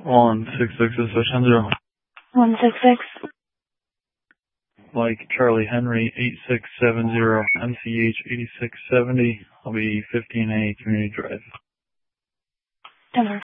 166 is Ocean 166. Mike Charlie Henry 8670 MCH 8670. I'll be 15A Community Drive. Denver.